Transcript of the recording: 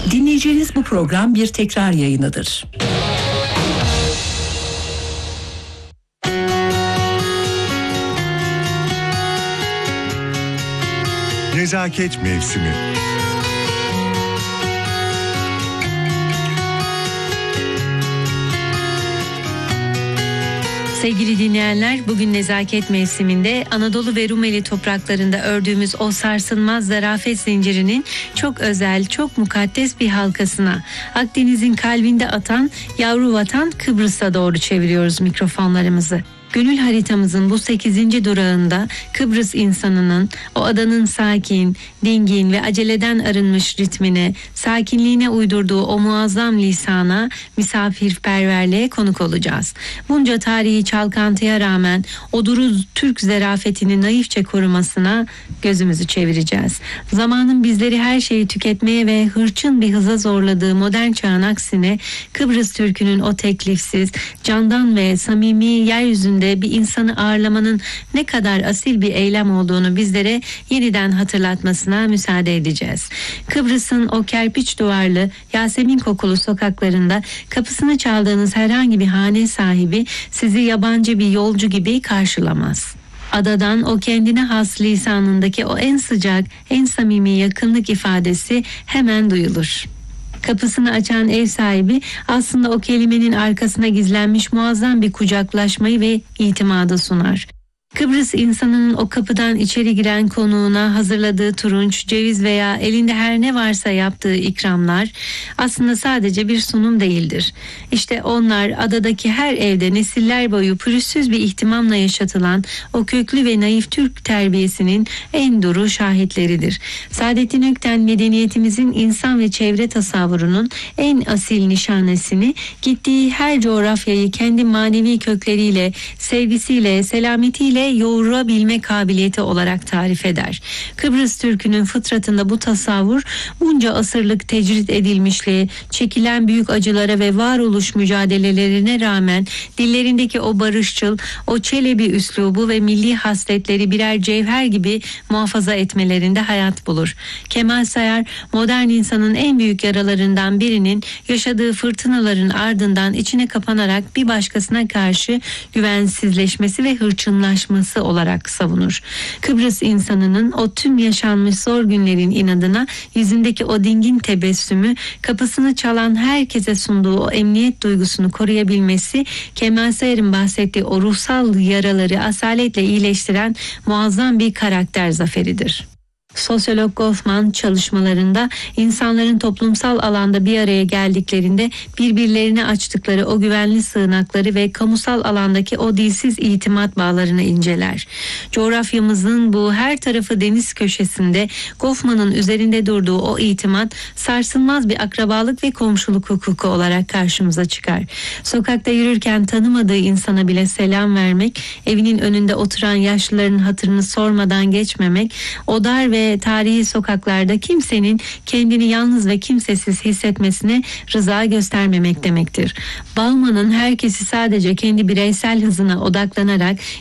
Dinleyeceğiniz bu program bir tekrar yayınıdır. Nezaket mevsimi. Sevgili dinleyenler, bugün nezaket mevsiminde Anadolu ve Rumeli topraklarında ördüğümüz o sarsılmaz zarafet zincirinin çok özel, çok mukaddes bir halkasına, Akdeniz'in kalbinde atan yavru vatan Kıbrıs'a doğru çeviriyoruz mikrofonlarımızı. Gönül haritamızın bu 8. durağında Kıbrıs insanının o adanın sakin, dingin ve aceleden arınmış ritmine, sakinliğine uydurduğu o muazzam lisana, misafirperverliğe konuk olacağız. Bunca tarihi çalkantıya rağmen o duru Türk zarafetini naifçe korumasına gözümüzü çevireceğiz. Zamanın bizleri her şeyi tüketmeye ve hırçın bir hıza zorladığı modern çağın aksine Kıbrıs Türk'ünün o teklifsiz, candan ve samimi yeryüzünde bir insanı ağırlamanın ne kadar asil bir eylem olduğunu bizlere yeniden hatırlatmasına müsaade edeceğiz. Kıbrıs'ın o kerpiç duvarlı, Yasemin kokulu sokaklarında kapısını çaldığınız herhangi bir hane sahibi sizi yabancı bir yolcu gibi karşılamaz. Adadan o kendine has lisanındaki o en sıcak, en samimi yakınlık ifadesi hemen duyulur. Kapısını açan ev sahibi aslında o kelimenin arkasına gizlenmiş muazzam bir kucaklaşmayı ve itimadı sunar. Kıbrıs insanının o kapıdan içeri giren konuğuna hazırladığı turunç, ceviz veya elinde her ne varsa yaptığı ikramlar aslında sadece bir sunum değildir. İşte onlar adadaki her evde nesiller boyu pürüzsüz bir ihtimamla yaşatılan o köklü ve naif Türk terbiyesinin en duru şahitleridir. Saadettin Ökten medeniyetimizin insan ve çevre tasavvurunun en asil nişanesini gittiği her coğrafyayı kendi manevi kökleriyle, sevgisiyle, selametiyle yoğurabilme kabiliyeti olarak tarif eder. Kıbrıs Türk'ünün fıtratında bu tasavvur bunca asırlık tecrit edilmişliği, çekilen büyük acılara ve varoluş mücadelelerine rağmen dillerindeki o barışçıl, o Çelebi üslubu ve milli hasletleri birer cevher gibi muhafaza etmelerinde hayat bulur. Kemal Sayar, modern insanın en büyük yaralarından birinin yaşadığı fırtınaların ardından içine kapanarak bir başkasına karşı güvensizleşmesi ve hırçınlaşması olarak savunur. Kıbrıs insanının o tüm yaşanmış zor günlerin inadına yüzündeki o dingin tebessümü, kapısını çalan herkese sunduğu o emniyet duygusunu koruyabilmesi, Kemal Sayar'ın bahsettiği o ruhsal yaraları asaletle iyileştiren muazzam bir karakter zaferidir. Sosyolog Goffman çalışmalarında insanların toplumsal alanda bir araya geldiklerinde birbirlerine açtıkları o güvenli sığınakları ve kamusal alandaki o dilsiz itimat bağlarını inceler. Coğrafyamızın bu her tarafı deniz köşesinde Goffman'ın üzerinde durduğu o itimat sarsılmaz bir akrabalık ve komşuluk hukuku olarak karşımıza çıkar. Sokakta yürürken tanımadığı insana bile selam vermek, evinin önünde oturan yaşlıların hatırını sormadan geçmemek, o dar ve tarihi sokaklarda kimsenin kendini yalnız ve kimsesiz hissetmesine rıza göstermemek demektir. Bauman'ın herkesi sadece kendi bireysel hızına odaklanarak